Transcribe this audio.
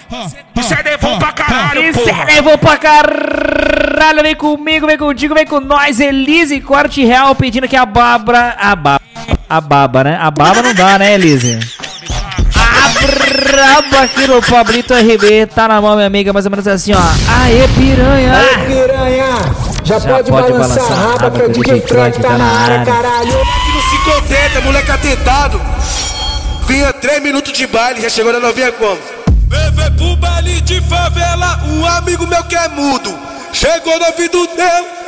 Isso é levou pra caralho, Isso porra. é levou pra caralho. Vem comigo, vem contigo, vem com nós. Elise Corte Real pedindo que a baba, né? A baba não dá, né, Elise? A braba aqui no Pablito RB. Tá na mão, minha amiga, mais ou menos assim, ó. Aê, piranha. Aê, piranha. Já pode balançar a raba que o DJ Troy tá na área, caralho. Moleque não se contenta, moleque atentado. Vinha 3 minutos de baile, já chegou na novinha como? Vem pro baile de favela, um amigo meu que é mudo. Chegou no ouvido dele.